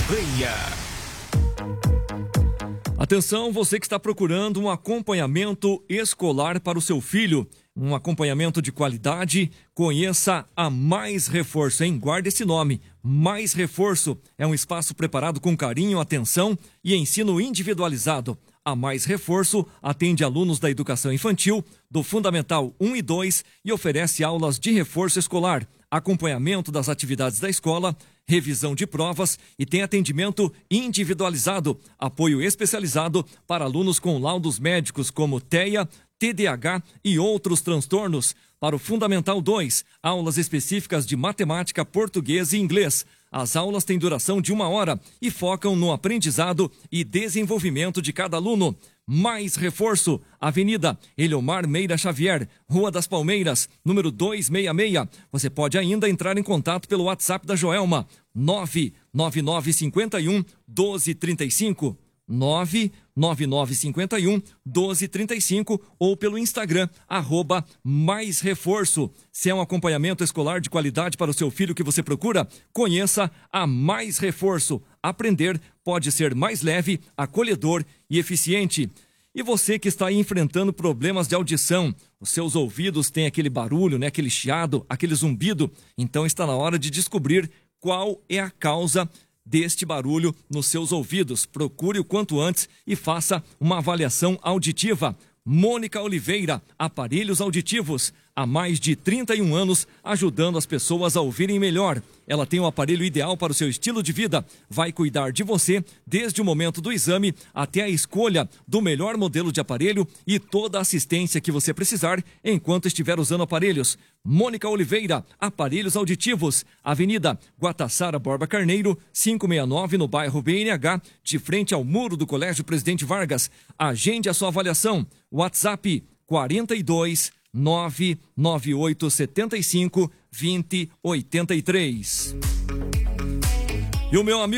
Campanha. Atenção, você que está procurando um acompanhamento escolar para o seu filho, um acompanhamento de qualidade, conheça a Mais Reforço, hein? Guarde esse nome. Mais Reforço é um espaço preparado com carinho, atenção e ensino individualizado. A Mais Reforço atende alunos da educação infantil, do Fundamental 1 e 2 e oferece aulas de reforço escolar, acompanhamento das atividades da escola, revisão de provas e tem atendimento individualizado, apoio especializado para alunos com laudos médicos como TEA, TDAH e outros transtornos. Para o Fundamental 2, aulas específicas de matemática, português e inglês. As aulas têm duração de 1 hora e focam no aprendizado e desenvolvimento de cada aluno. Mais Reforço, Avenida Eliomar Meira Xavier, Rua das Palmeiras, número 266. Você pode ainda entrar em contato pelo WhatsApp da Joelma, 99951 1235. 99951 1235 ou pelo Instagram, @Mais Reforço. Se é um acompanhamento escolar de qualidade para o seu filho que você procura, conheça a Mais Reforço. Aprender pode ser mais leve, acolhedor e eficiente. E você que está aí enfrentando problemas de audição, os seus ouvidos têm aquele barulho, né? Aquele chiado, aquele zumbido, então está na hora de descobrir qual é a causa deste barulho nos seus ouvidos. Procure o quanto antes e faça uma avaliação auditiva. Mônica Oliveira, aparelhos auditivos, há mais de 31 anos, ajudando as pessoas a ouvirem melhor. Ela tem o aparelho ideal para o seu estilo de vida. Vai cuidar de você desde o momento do exame até a escolha do melhor modelo de aparelho e toda a assistência que você precisar enquanto estiver usando aparelhos. Mônica Oliveira, aparelhos auditivos, Avenida Guatassara Borba Carneiro, 569, no bairro BNH, de frente ao muro do Colégio Presidente Vargas. Agende a sua avaliação. WhatsApp 42 99875 2083. E o meu amigo